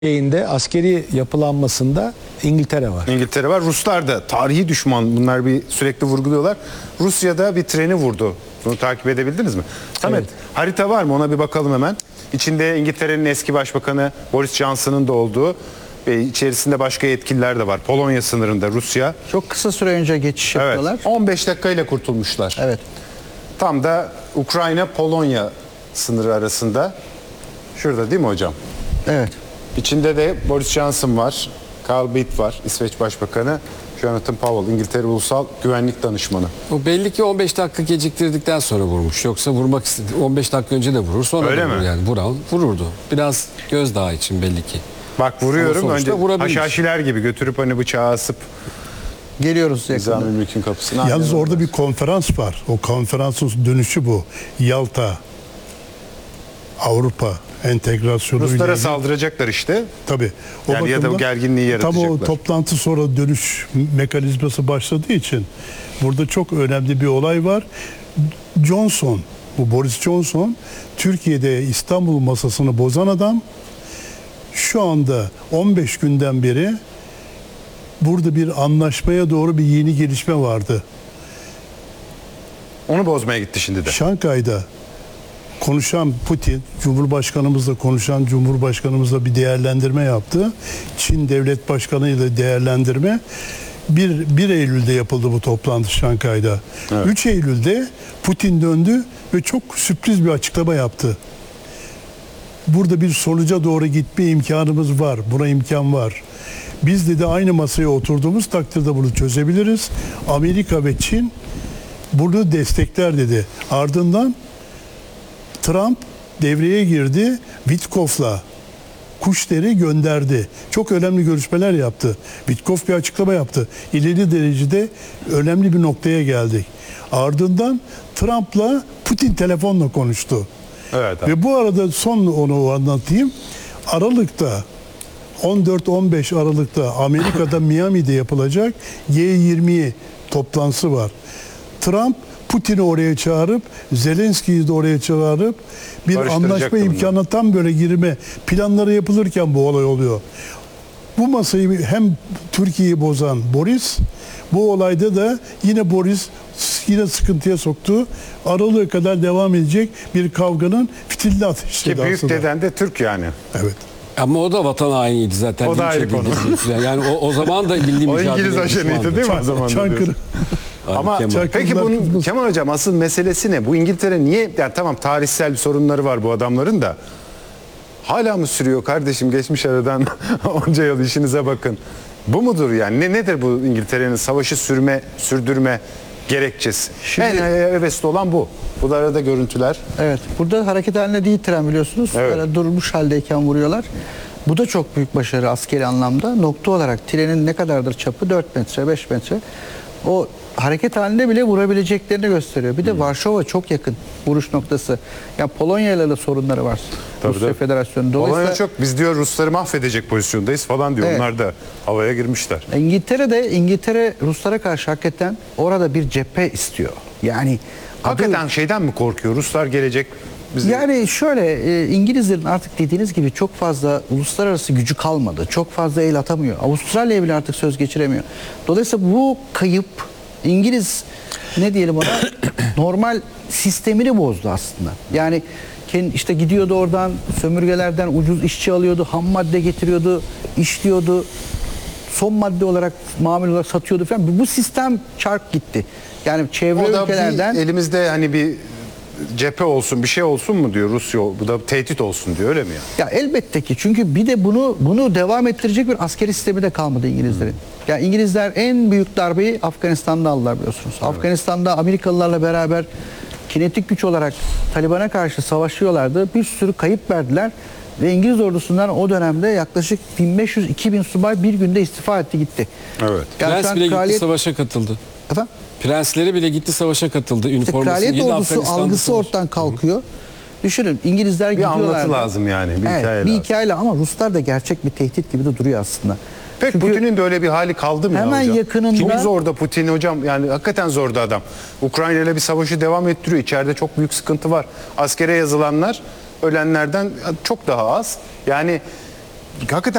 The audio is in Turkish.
şeyinde askeri yapılanmasında İngiltere var. İngiltere var. Ruslar da tarihi düşman. Bunlar bir sürekli vurguluyorlar. Rusya'da bir treni vurdu. Bunu takip edebildiniz mi? Samet, Evet. harita var mı? Ona bir bakalım hemen. İçinde İngiltere'nin eski başbakanı Boris Johnson'ın da olduğu ve içerisinde başka yetkililer de var. Polonya sınırında Rusya. Çok kısa süre önce geçiş Evet. yapıyorlar. 15 dakikayla kurtulmuşlar. Evet. Tam da Ukrayna-Polonya sınırı arasında. Şurada değil mi hocam? Evet. İçinde de Boris Johnson var. Carl Bildt var. İsveç Başbakanı. Jonathan Powell, İngiltere Ulusal Güvenlik Danışmanı. O belli ki 15 dakika geciktirdikten sonra vurmuş. Yoksa vurmak istedi. 15 dakika önce de vurur, sonra Öyle da vurur mi? yani. Vururdu. Biraz gözdağı için belli ki. Bak vuruyorum. Ama Önce sonuçta vurabilmiş. haşhaşiler gibi götürüp hani bıçağı asıp Geliyoruz yakında. Nizami Mülk'ün kapısına. Yalnız orada bir konferans var. O konferansın dönüşü bu. Yalta, Avrupa entegrasyonu ile Ruslara ilgili. saldıracaklar işte. Tabii. Yani ya da bakımdan o gerginliği Tam o yaratacaklar. toplantı sonra dönüş mekanizması başladığı için burada çok önemli bir olay var. Johnson, bu Boris Johnson, Türkiye'de İstanbul masasını bozan adam. Şu anda 15 günden beri burada bir anlaşmaya doğru bir yeni gelişme vardı. Onu bozmaya gitti şimdi de. Şangay'da konuşan Putin, Cumhurbaşkanımızla konuşan Cumhurbaşkanımızla bir değerlendirme yaptı. Çin Devlet Başkanı ile değerlendirme. 1 Eylül'de yapıldı bu toplantı Şangay'da. Evet. 3 Eylül'de Putin döndü ve çok sürpriz bir açıklama yaptı. Burada bir sonuca doğru gitme imkanımız var. Buna imkan var. Biz dedi aynı masaya oturduğumuz takdirde bunu çözebiliriz. Amerika ve Çin bunu destekler dedi. Ardından Trump devreye girdi. Witkoff'la Kuşner'i gönderdi. Çok önemli görüşmeler yaptı. Witkoff bir açıklama yaptı. İleri derecede önemli bir noktaya geldik. Ardından Trump'la Putin telefonla konuştu. Evet abi. Ve bu arada son onu anlatayım. Aralık'ta 14-15 Aralık'ta Amerika'da Miami'de yapılacak G20 toplantısı var. Trump Putin'i oraya çağırıp Zelenski'yi de oraya çağırıp bir Barıştıracaktı anlaşma bunları. imkanına tam böyle girme planları yapılırken bu olay oluyor. Bu masayı hem Türkiye'yi bozan Boris, bu olayda da yine Boris yine sıkıntıya soktu. Aralığa kadar devam edecek bir kavganın fitilini ateşledi Ki büyük aslında. deden de Türk yani. Evet. Ama o da vatan hainiydi zaten. O da ayrı Linç konu. edildi. Yani o zaman da milli O mücadele İngiliz ajanıydı değil mi o zaman? da Çankırı. diyorsun? Ama Kemal. peki bunun Kemal Hocam asıl meselesi ne? Bu İngiltere niye, yani tamam tarihsel sorunları var bu adamların da hala mı sürüyor kardeşim geçmiş aradan onca yıl işinize bakın. Bu mudur yani? Nedir bu İngiltere'nin savaşı sürdürme gerekçesi? En hevesli olan bu. Bu da arada görüntüler. Evet. Burada hareket halinde değil tren biliyorsunuz. Evet. Böyle durmuş haldeyken vuruyorlar. Bu da çok büyük başarı askeri anlamda. Nokta olarak trenin ne kadardır çapı? 4 metre, 5 metre. O hareket halinde bile vurabileceklerini gösteriyor. Bir de Varşova çok yakın vuruş noktası. Yani Polonya ile de sorunları var. Tabii, Rusya tabii. Federasyonu. Polonya Dolayısıyla çok, biz diyor Rusları mahvedecek pozisyondayız falan diyor. Evet. Onlar da havaya girmişler. İngiltere Ruslara karşı hakikaten orada bir cephe istiyor. Yani Hakikaten şeyden mi korkuyor? Ruslar gelecek bizi... Yani şöyle İngilizlerin artık dediğiniz gibi çok fazla uluslararası gücü kalmadı. Çok fazla el atamıyor. Avustralya'ya bile artık söz geçiremiyor. Dolayısıyla bu kayıp İngiliz ne diyelim ona normal sistemini bozdu aslında. Yani işte gidiyordu oradan sömürgelerden ucuz işçi alıyordu, ham madde getiriyordu, işliyordu. Son madde olarak mamul olarak satıyordu falan. Bu sistem çark gitti. Yani çevre O da ülkelerden bir elimizde hani bir cephe olsun, bir şey olsun mu diyor Rusya, bu da tehdit olsun diyor, öyle mi ya? Ya elbette ki, çünkü bir de bunu devam ettirecek bir askeri sistemi de kalmadı İngilizlerin. Yani İngilizler en büyük darbeyi Afganistan'da aldılar biliyorsunuz. Evet. Afganistan'da Amerikalılarla beraber kinetik güç olarak Taliban'a karşı savaşıyorlardı. Bir sürü kayıp verdiler ve İngiliz ordusundan o dönemde yaklaşık 1500-2000 subay bir günde istifa etti gitti. Evet. Yani şu Prens an bile gitti kraliyet- savaşa katıldı. Efendim? Prensleri bile gitti savaşa katıldı. İşte Üniformasını kraliyet giydi, ordusu Afganistan'da algısı savaş. ortadan kalkıyor. Düşünün İngilizler Bir gidiyorlardı. anlatı lazım yani, bir hikaye bir lazım. hikaye ama Ruslar da gerçek bir tehdit gibi de duruyor aslında. Peki Çünkü Putin'in de öyle bir hali kaldı mı hemen ya hocam? yakınında- Çok zorda Putin hocam, yani hakikaten zorda adam. Ukrayna ile bir savaşı devam ettiriyor. İçeride çok büyük sıkıntı var. Askere yazılanlar ölenlerden çok daha az. Yani hakikaten